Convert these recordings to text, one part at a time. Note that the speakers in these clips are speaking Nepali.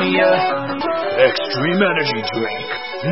Extreme Energy Drink.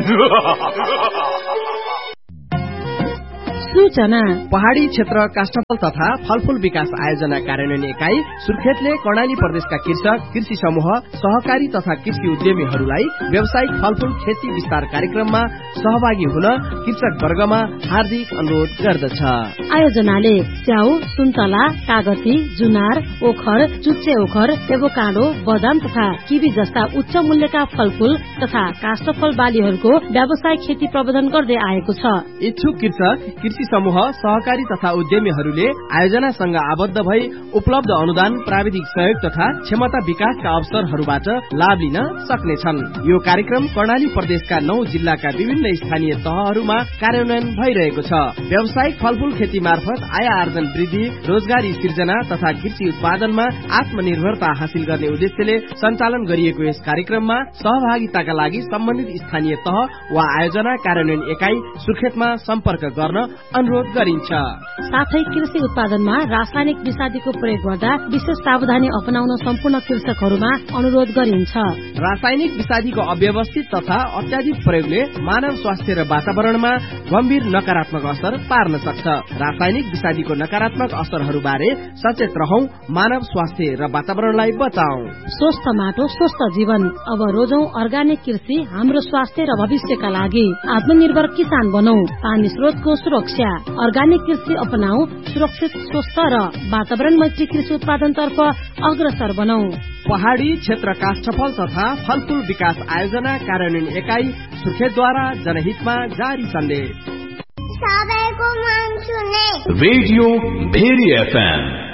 सूचना पहाडी क्षेत्र काष्ठफल तथा फलफूल विकास आयोजना कार्यान्वयन इकाई सुर्खेतले कर्णाली प्रदेशका कृषक, कृषि समूह, सहकारी तथा कृषि उद्यमीहरूलाई व्यावसायिक फलफूल खेती विस्तार कार्यक्रममा सहभागी हुन कृषक वर्गमा हार्दिक अनुरोध गर्दछ। आयोजनाले स्याउ, सुन्तला, कागती, जुनार, ओखर, चुच्चे ओखर, एभोकाडो, बदाम तथा किवी जस्ता उच्च मूल्यका फलफूल तथा काष्ठफल बालीहरूको व्यावसायिक खेती प्रबन्धन गर्दै आएको छ। इच्छुक कृषक, कृषि समूह, सहकारी तथा उद्यमीहरूले आयोजनासँग आबद्ध भई उपलब्ध अनुदान, प्राविधिक सहयोग तथा क्षमता विकासका अवसरहरूबाट लाभ लिन सक्नेछन्। यो कार्यक्रम कर्णाली प्रदेशका 9 जिल्लाका विभिन्न स्थानीय तहहरूमा कार्यान्वयन भइरहेको छ। व्यावसायिक फलफूल खेती मार्फत आय आर्जन वृद्धि, रोजगारी सिर्जना तथा कृषि उत्पादनमा आत्मनिर्भरता हासिल गर्ने उद्देश्यले सञ्चालन गरिएको यस कार्यक्रममा सहभागिताका लागि सम्बन्धित स्थानीय तह वा आयोजना कार्यान्वयन एकाइ सुर्खेतमा सम्पर्क गर्न अनुरोध गरिन्छ। साथै कृषि उत्पादनमा रासायनिक विषादीको प्रयोग गर्दा विशेष सावधानी अपनाउन सम्पूर्ण कृषकहरूमा अनुरोध गरिन्छ। रासायनिक विषादीको अव्यवस्थित तथा अत्याधिक प्रयोगले मानव स्वास्थ्य र वातावरणमा गम्भीर नकारात्मक असर पार्न सक्छ। रासायनिक विषादीको नकारात्मक असरहरूबारे सचेत रहौं, मानव स्वास्थ्य र वातावरणलाई बचाऊ। स्वस्थ माटो, स्वस्थ जीवन। अब रोजौं अर्गानिक कृषि हाम्रो स्वास्थ्य र भविष्यका लागि। आत्मनिर्भर किसान बनौं। पानी स्रोतको सुरक्षा। अर्गानिक कृषि अपनाऊ। सुरक्षित, स्वस्थ र वातावरण मैत्री कृषि उत्पादनतर्फ अग्रसर बनौं। पहाडी क्षेत्र काष्ठफल तथा फलफूल विकास आयोजना कार्यान्वयन एकाइ सुर्खेतद्वारा जनहितमा जारी सन्देश। सबैको मन सुने रेडियो भेरी FM